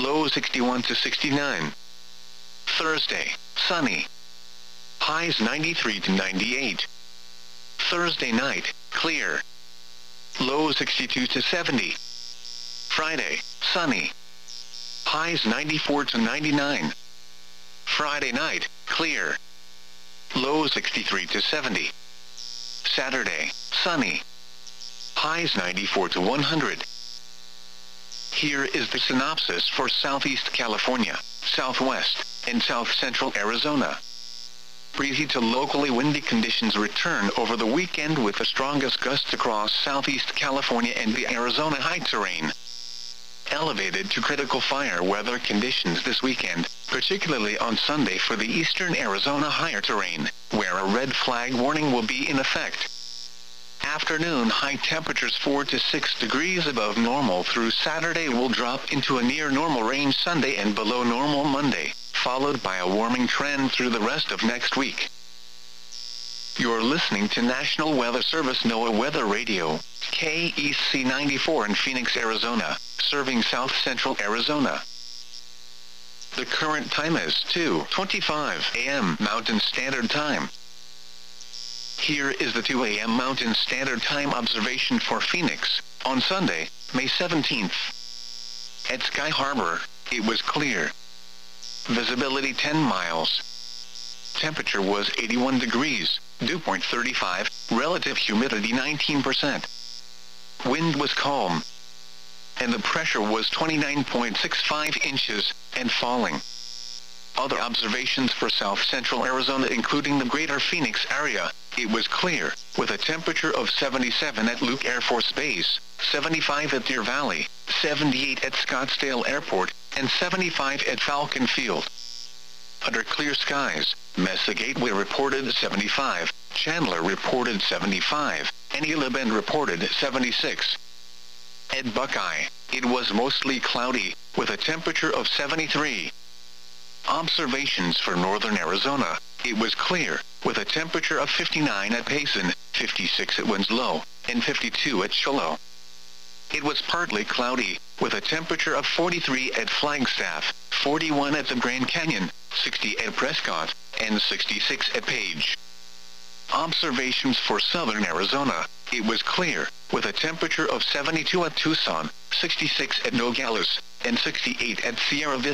Low 61 to 69. Thursday, sunny. Highs 93 to 98. Thursday night, clear. Low 62 to 70. Friday, sunny. Highs 94 to 99. Friday night, clear. Low 63 to 70. Saturday, sunny. Highs 94 to 100. Here is the synopsis for Southeast California, Southwest, and South Central Arizona. Breezy to locally windy conditions return over the weekend with the strongest gusts across Southeast California and the Arizona high terrain. Elevated to critical fire weather conditions this weekend, particularly on Sunday for the eastern Arizona higher terrain, where a red flag warning will be in effect. Afternoon high temperatures 4 to 6 degrees above normal through Saturday will drop into a near normal range Sunday and below normal Monday, followed by a warming trend through the rest of next week. You're listening to National Weather Service NOAA Weather Radio, KEC 94 in Phoenix, Arizona, serving South Central Arizona. The current time is 2:25 a.m. Mountain Standard Time. Here is the 2 a.m. Mountain Standard Time observation for Phoenix, on Sunday, May 17th. At Sky Harbor, it was clear. Visibility 10 miles. Temperature was 81 degrees, dew point 35, relative humidity 19%. Wind was calm. And the pressure was 29.65 inches, and falling. Other observations for South Central Arizona including the greater Phoenix area, it was clear, with a temperature of 77 at Luke Air Force Base, 75 at Deer Valley, 78 at Scottsdale Airport, and 75 at Falcon Field. Under clear skies, Mesa Gateway reported 75, Chandler reported 75, and Gila Bend reported 76. At Buckeye, it was mostly cloudy, with a temperature of 73. Observations for northern Arizona, it was clear, with a temperature of 59 at Payson, 56 at Winslow, and 52 at Shiloh. It was partly cloudy, with a temperature of 43 at Flagstaff, 41 at the Grand Canyon, 60 at Prescott, and 66 at Page. Observations for southern Arizona, it was clear, with a temperature of 72 at Tucson, 66 at Nogales, and 68 at Sierra Vista.